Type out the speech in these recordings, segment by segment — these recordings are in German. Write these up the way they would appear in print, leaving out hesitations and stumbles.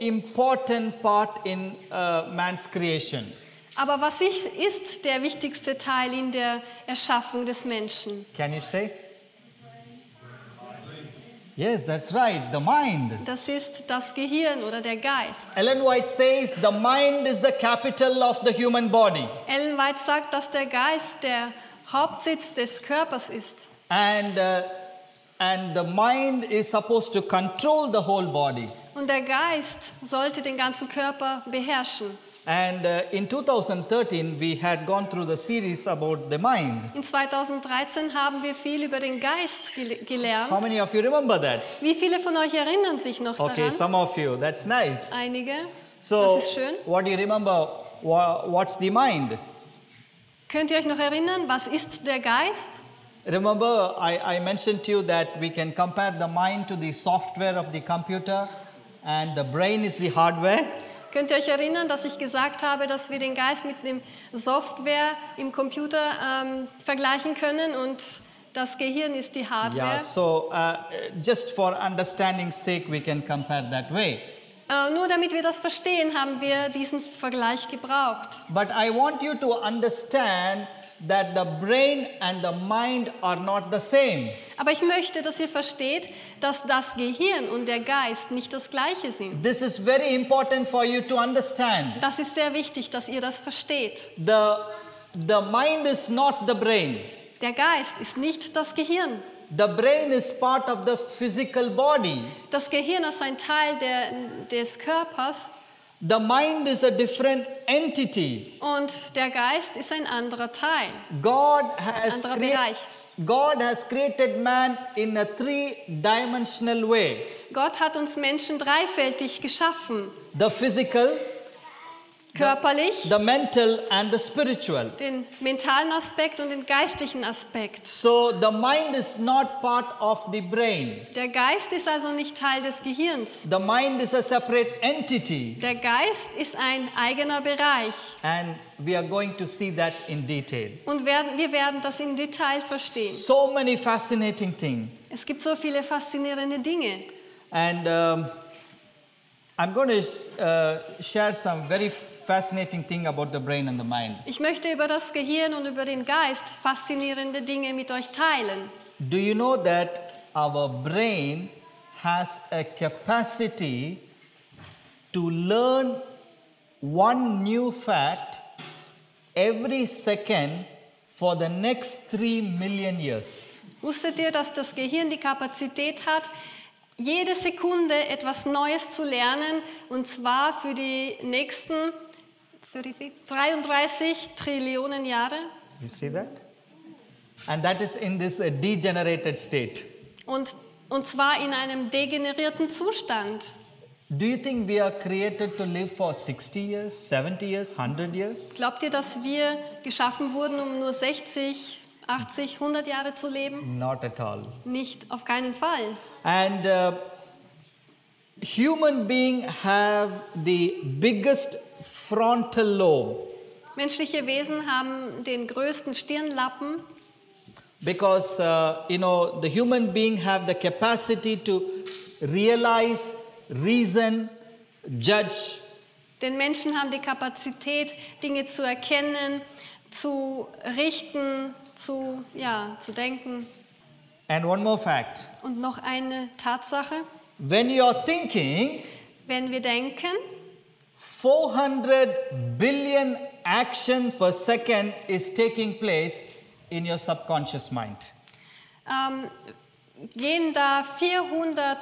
important part in man's creation? Aber was ist der wichtigste Teil in der Erschaffung des Menschen? Can you say? Yes, that's right, the mind. Das ist das Gehirn oder der Geist. Ellen White says the mind is the capital of the human body. Ellen White sagt, dass der Geist der Hauptsitz des Körpers ist. And the mind is supposed to control the whole body. Und der Geist sollte den ganzen Körper beherrschen. And in 2013, we had gone through the series about the mind. In 2013 haben wir viel über den Geist gelernt. How many of you remember that? Wie viele von euch erinnern sich noch Okay, daran? some of you. That's nice. Einige. So, Das ist schön. what do you remember? What's the mind? Könnt ihr euch noch erinnern, was ist der Geist? Remember, I mentioned to you that we can compare the mind to the software of the computer, and the brain is the hardware. Könnt ihr euch erinnern, dass ich gesagt habe, dass wir den Geist mit dem Software im Computer vergleichen können und das Gehirn ist die Hardware? Yeah, so just for understanding's sake, we can compare that way. Nur damit wir das verstehen, haben wir diesen Vergleich gebraucht. But I want you to understand that the brain and the mind are not the same. Aber ich möchte, dass ihr versteht, dass das Gehirn und der Geist nicht das Gleiche sind. This is very important for you to understand. Das ist sehr wichtig, dass ihr das versteht. The mind is not the brain. Der Geist ist nicht das Gehirn. The brain is part of the physical body. Das Gehirn ist ein Teil des Körpers. The mind is a different entity. Und der Geist ist ein anderer Teil, God ein anderer Bereich. has created man in a three-dimensional way. Gott hat uns Menschen dreifältig geschaffen. The physical, Körperlich, the mental and the spiritual. den mentalen Aspekt und den geistlichen Aspekt. So the mind is not part of the brain. Der Geist ist also nicht Teil des Gehirns. The mind is a separate entity. Der Geist ist ein eigener Bereich. And we are going to see that in detail. Und wir werden das im Detail verstehen. So many fascinating things. Es gibt so viele faszinierende Dinge. And I'm going to share some very fascinating thing about the brain and the mind. Ich möchte über das Gehirn und über den Geist faszinierende Dinge mit euch teilen. Do you know that our brain has a capacity to learn one new fact every second for the next 3 million years? Wusstet ihr, dass das Gehirn die Kapazität hat, jede Sekunde etwas Neues zu lernen, und zwar für die nächsten 33 Trillionen Jahre? You see that? And that is in this degenerated state. Und zwar in einem degenerierten Zustand. Do you think we are created to live for 60 years, 70 years, 100 years? Glaubt ihr, dass wir geschaffen wurden, um nur 60, 80, 100 Jahre zu leben? Not at all. Nicht, auf keinen Fall. And human beings have the biggest frontal lobe Menschliche Wesen haben den größten Stirnlappen, because the human being have the capacity to realize, reason, judge. denn Menschen haben die Kapazität, Dinge zu erkennen, zu richten, zu denken. And one more fact. Und noch eine Tatsache: When you are thinking, Wenn wir denken, 400 billion action per second is taking place in your subconscious mind. gehen da 400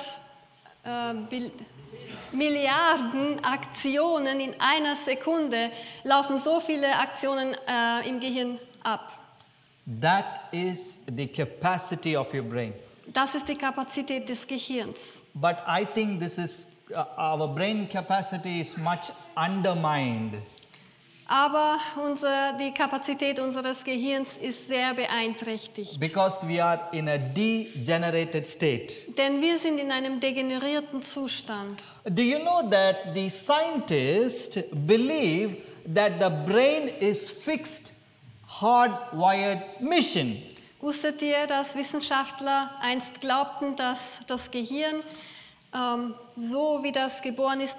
Milliarden Aktionen in einer Sekunde, laufen so viele Aktionen im Gehirn ab. That is the capacity of your brain. Das ist die Kapazität des Gehirns. But I think this is our brain capacity is much undermined. Aber die Kapazität unseres Gehirns ist sehr beeinträchtigt. Because we are in a degenerated state. Denn wir sind in einem degenerierten Zustand. Do you know that the scientists believe that the brain is fixed, hardwired mission? Wusstet ihr, dass Wissenschaftler einst glaubten, dass das Gehirn so wie das geboren ist,